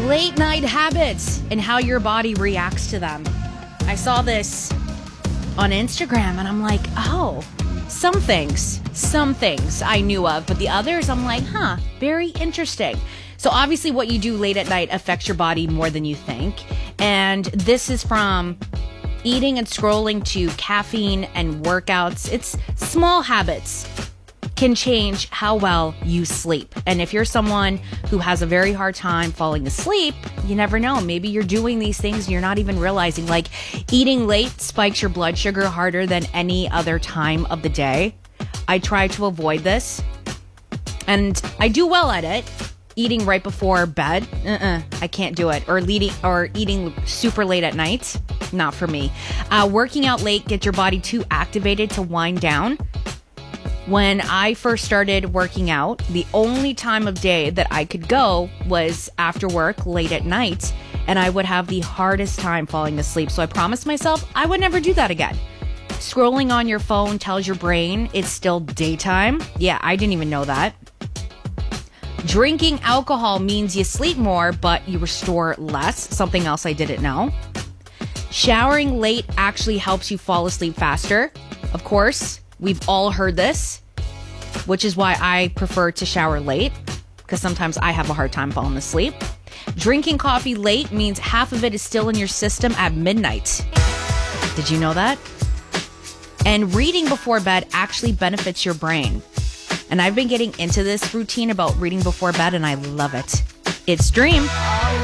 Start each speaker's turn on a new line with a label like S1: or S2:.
S1: Late night habits and how your body reacts to them. I saw this on Instagram and I'm like, oh, some things I knew of, but the others I'm like, very interesting. So obviously what you do late at night affects your body more than you think. And this is from eating and scrolling to caffeine and workouts. It's small habits can change how well you sleep. And if you're someone who has a very hard time falling asleep, you never know. Maybe you're doing these things and you're not even realizing. Like eating late spikes your blood sugar harder than any other time of the day. I try to avoid this and I do well at it. Eating right before bed, I can't do it. Or eating super late at night, not for me. Working out late gets your body too activated to wind down. When I first started working out, the only time of day that I could go was after work, late at night, and I would have the hardest time falling asleep. So I promised myself I would never do that again. Scrolling on your phone tells your brain it's still daytime. Yeah, I didn't even know that. Drinking alcohol means you sleep more, but you restore less. Something else I didn't know. Showering late actually helps you fall asleep faster. Of course, we've all heard this, which is why I prefer to shower late, because sometimes I have a hard time falling asleep. Drinking coffee late means half of it is still in your system at midnight. Did you know that? And reading before bed actually benefits your brain. And I've been getting into this routine about reading before bed, and I love it. It's Dream.